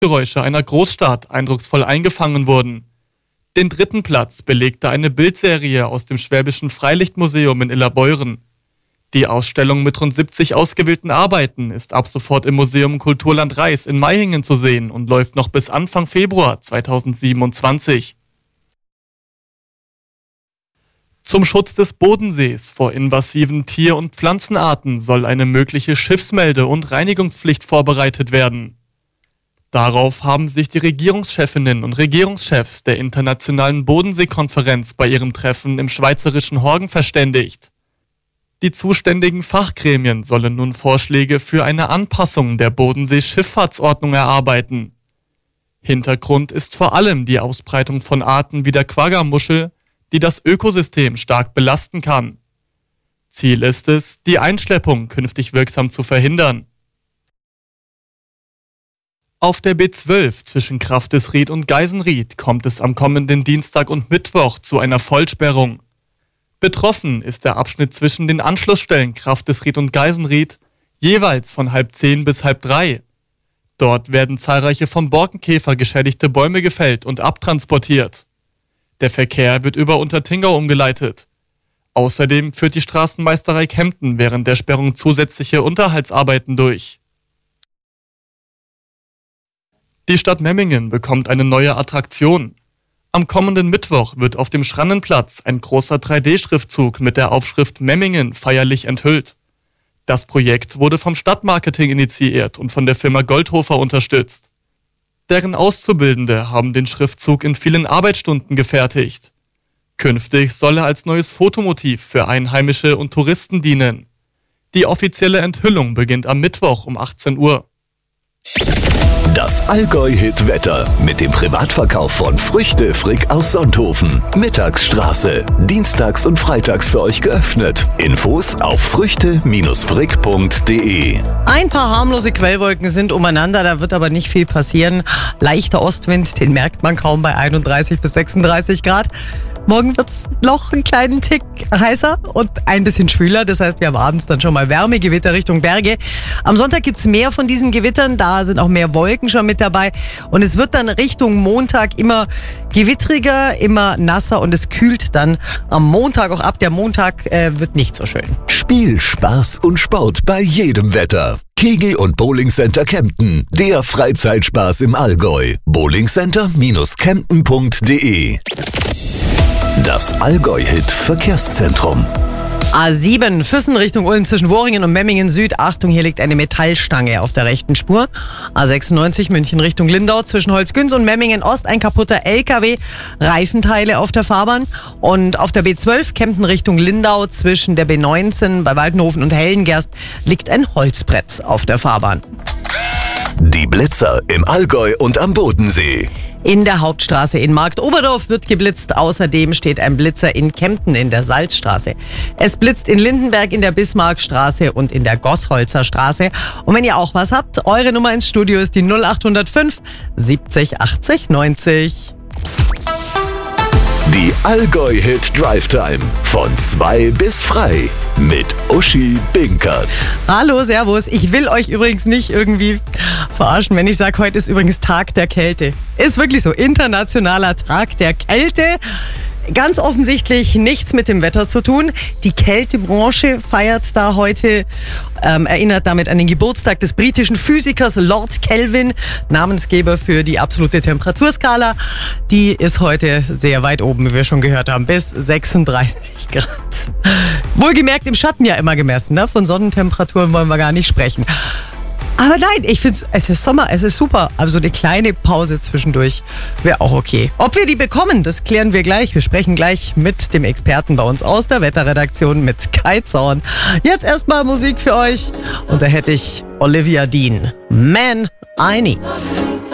Geräusche einer Großstadt eindrucksvoll eingefangen wurden. Den 3. Platz belegte eine Bildserie aus dem Schwäbischen Freilichtmuseum in Illerbeuren. Die Ausstellung mit rund 70 ausgewählten Arbeiten ist ab sofort im Museum Kulturland Reis in Maihingen zu sehen und läuft noch bis Anfang Februar 2027. Zum Schutz des Bodensees vor invasiven Tier- und Pflanzenarten soll eine mögliche Schiffsmelde- und Reinigungspflicht vorbereitet werden. Darauf haben sich die Regierungschefinnen und Regierungschefs der Internationalen Bodenseekonferenz bei ihrem Treffen im schweizerischen Horgen verständigt. Die zuständigen Fachgremien sollen nun Vorschläge für eine Anpassung der Bodensee-Schifffahrtsordnung erarbeiten. Hintergrund ist vor allem die Ausbreitung von Arten wie der Quagga-Muschel, die das Ökosystem stark belasten kann. Ziel ist es, die Einschleppung künftig wirksam zu verhindern. Auf der B12 zwischen Kraftisried und Geisenried kommt es am kommenden Dienstag und Mittwoch zu einer Vollsperrung. Betroffen ist der Abschnitt zwischen den Anschlussstellen Kraftisried und Geisenried, jeweils von 2:30 bis 2:30. Dort werden zahlreiche vom Borkenkäfer geschädigte Bäume gefällt und abtransportiert. Der Verkehr wird über Untertingau umgeleitet. Außerdem führt die Straßenmeisterei Kempten während der Sperrung zusätzliche Unterhaltsarbeiten durch. Die Stadt Memmingen bekommt eine neue Attraktion. Am kommenden Mittwoch wird auf dem Schrannenplatz ein großer 3D-Schriftzug mit der Aufschrift Memmingen feierlich enthüllt. Das Projekt wurde vom Stadtmarketing initiiert und von der Firma Goldhofer unterstützt. Deren Auszubildende haben den Schriftzug in vielen Arbeitsstunden gefertigt. Künftig soll er als neues Fotomotiv für Einheimische und Touristen dienen. Die offizielle Enthüllung beginnt am Mittwoch um 18 Uhr. Das Allgäu-Hit-Wetter mit dem Privatverkauf von Früchte Frick aus Sonthofen. Mittagsstraße. Dienstags und freitags für euch geöffnet. Infos auf früchte-frick.de. Ein paar harmlose Quellwolken sind umeinander, da wird aber nicht viel passieren. Leichter Ostwind, den merkt man kaum bei 31 bis 36 Grad. Morgen wird es noch einen kleinen Tick heißer und ein bisschen schwüler. Das heißt, wir haben abends dann schon mal Wärmegewitter Richtung Berge. Am Sonntag gibt es mehr von diesen Gewittern. Da sind auch mehr Wolken schon mit dabei. Und es wird dann Richtung Montag immer gewittriger, immer nasser und es kühlt dann am Montag auch ab. Der Montag wird nicht so schön. Spiel, Spaß und Sport bei jedem Wetter. Kegel- und Bowlingcenter Kempten. Der Freizeitspaß im Allgäu. bowlingcenter-kempten.de. Das Allgäu-Hit-Verkehrszentrum. A7 Füssen Richtung Ulm zwischen Worringen und Memmingen Süd. Achtung, hier liegt eine Metallstange auf der rechten Spur. A96 München Richtung Lindau zwischen Holzgünz und Memmingen Ost ein kaputter LKW. Reifenteile auf der Fahrbahn. Und auf der B12 Kempten Richtung Lindau zwischen der B19 bei Waldenhofen und Hellengerst liegt ein Holzbrett auf der Fahrbahn. Die Blitzer im Allgäu und am Bodensee. In der Hauptstraße in Marktoberdorf wird geblitzt. Außerdem steht ein Blitzer in Kempten in der Salzstraße. Es blitzt in Lindenberg in der Bismarckstraße und in der Gossholzer Straße. Und wenn ihr auch was habt, eure Nummer ins Studio ist die 0805 70 80 90. Die Allgäu-Hit Drive Time von 2 bis frei mit Uschi Binkert. Hallo, servus. Ich will euch übrigens nicht irgendwie verarschen, wenn ich sage, heute ist übrigens Tag der Kälte. Ist wirklich so, internationaler Tag der Kälte. Ganz offensichtlich nichts mit dem Wetter zu tun. Die Kältebranche feiert da heute, erinnert damit an den Geburtstag des britischen Physikers Lord Kelvin, Namensgeber für die absolute Temperaturskala. Die ist heute sehr weit oben, wie wir schon gehört haben, bis 36 Grad. Wohlgemerkt im Schatten ja immer gemessen, ne? Von Sonnentemperaturen wollen wir gar nicht sprechen. Aber nein, ich finde, es ist Sommer, es ist super. Aber so eine kleine Pause zwischendurch wäre auch okay. Ob wir die bekommen, das klären wir gleich. Wir sprechen gleich mit dem Experten bei uns aus der Wetterredaktion, mit Kai Zorn. Jetzt erstmal Musik für euch. Und da hätte ich Olivia Dean. Man, I Need.